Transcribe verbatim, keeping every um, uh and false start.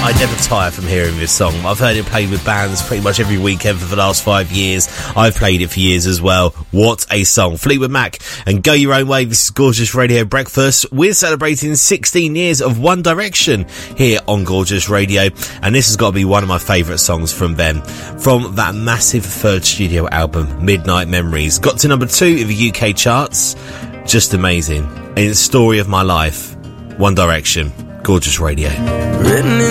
I never tire from hearing this song. I've heard it played with bands pretty much every weekend for the last five years. I've played it for years as well. What a song. Fleetwood Mac and Go Your Own Way. This is Gorgeous Radio Breakfast. We're celebrating sixteen years of One Direction here on Gorgeous Radio, and this has got to be one of my favourite songs from them. From that massive third studio album, Midnight Memories. Got to number two in the U K charts. Just amazing. And it's the story of my life. One Direction. Gorgeous Radio. Written in